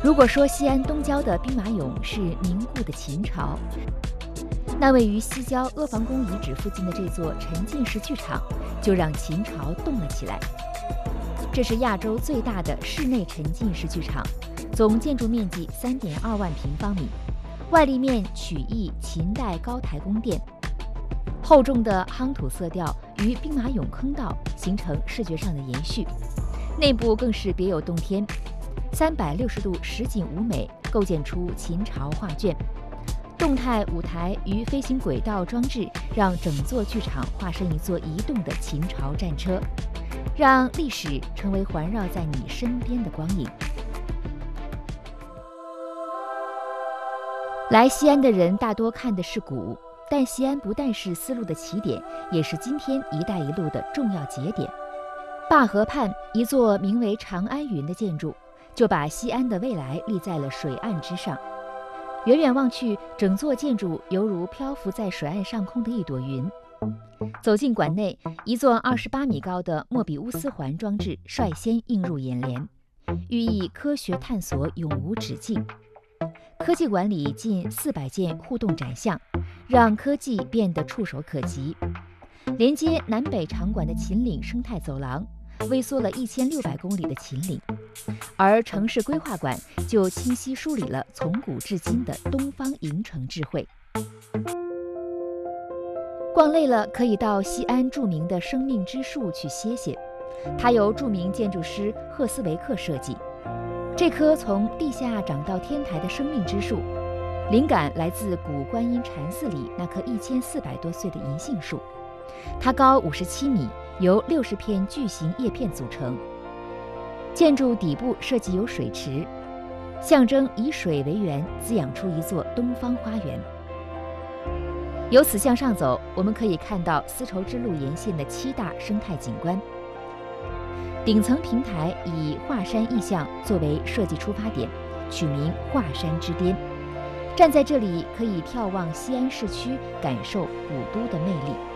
如果说西安东郊的兵马俑是凝固的秦朝，那位于西郊阿房宫遗址附近的这座沉浸式剧场，就让秦朝动了起来。这是亚洲最大的室内沉浸式剧场，总建筑面积3.2万平方米，外立面取意秦代高台宫殿，厚重的夯土色调与兵马俑坑道形成视觉上的延续，内部更是别有洞天，360度实景舞美，构建出秦朝画卷。动态舞台与飞行轨道装置，让整座剧场化身一座移动的秦朝战车，让历史成为环绕在你身边的光影。来西安的人大多看的是古，但西安不但是丝路的起点，也是今天“一带一路”的重要节点。灞河畔一座名为长安云的建筑，就把西安的未来立在了水岸之上。远远望去，整座建筑犹如漂浮在水岸上空的一朵云。走进馆内，一座28米高的莫比乌斯环装置率先映入眼帘，寓意科学探索永无止境。科技馆里近400件互动展项，让科技变得触手可及。连接南北场馆的秦岭生态走廊，微缩了1600公里的秦岭，而城市规划馆就清晰梳理了从古至今的东方营城智慧。逛累了，可以到西安著名的生命之树去歇歇，它由著名建筑师赫斯维克设计。这棵从地下长到天台的生命之树，灵感来自古观音禅寺里那棵1400多岁的银杏树。它高57米，由60片巨型叶片组成。建筑底部设计有水池，象征以水为源，滋养出一座东方花园。由此向上走，我们可以看到丝绸之路沿线的7大生态景观。顶层平台以华山意象作为设计出发点，取名华山之巅。站在这里，可以眺望西安市区，感受古都的魅力。